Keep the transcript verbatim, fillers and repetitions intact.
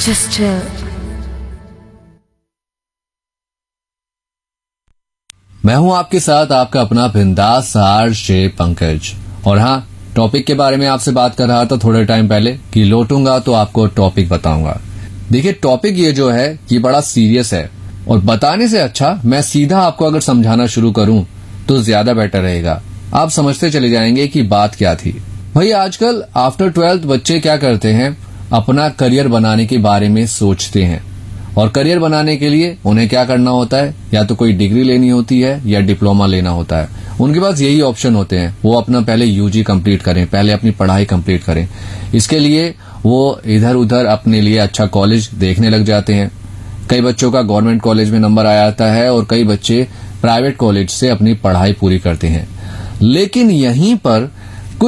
Just chill. मैं हूं आपके साथ आपका अपना बिंदास आरजे पंकज। और हाँ, टॉपिक के बारे में आपसे बात कर रहा था थोड़े टाइम पहले कि लौटूंगा तो आपको टॉपिक बताऊंगा। देखिए, टॉपिक ये जो है ये बड़ा सीरियस है और बताने से अच्छा मैं सीधा आपको अगर समझाना शुरू करूं तो ज्यादा बेटर रहेगा। आप समझते चले जाएंगे कि बात क्या थी। भाई, आजकल आफ्टर ट्वेल्थ बच्चे क्या करते हैं, अपना करियर बनाने के बारे में सोचते हैं। और करियर बनाने के लिए उन्हें क्या करना होता है, या तो कोई डिग्री लेनी होती है या डिप्लोमा लेना होता है। उनके पास यही ऑप्शन होते हैं। वो अपना पहले यूजी कंप्लीट करें, पहले अपनी पढ़ाई कंप्लीट करें। इसके लिए वो इधर उधर अपने लिए अच्छा कॉलेज देखने लग जाते हैं। कई बच्चों का गवर्नमेंट कॉलेज में नंबर आ जाता है और कई बच्चे प्राइवेट कॉलेज से अपनी पढ़ाई पूरी करते हैं। लेकिन यहीं पर